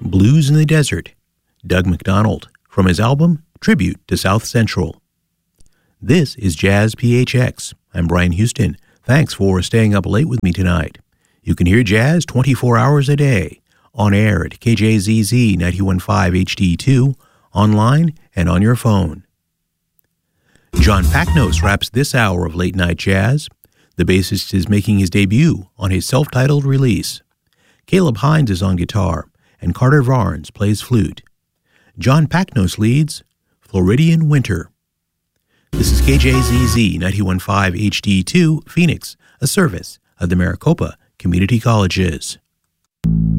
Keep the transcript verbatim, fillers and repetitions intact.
Blues in the Desert, Doug McDonald, from his album Tribute to South Central. This is Jazz P H X. I'm Brian Houston. Thanks for staying up late with me tonight. You can hear jazz twenty-four hours a day, on air at K J Z Z ninety-one point five H D two, online and on your phone. John Pacnos wraps this hour of late night jazz. The bassist is making his debut on his self-titled release. Caleb Hines is on guitar, and Carter Varnes plays flute. John Pacnos leads Floridian Winter. This is K J Z Z ninety-one point five H D two, Phoenix, a service of the Maricopa Community Colleges.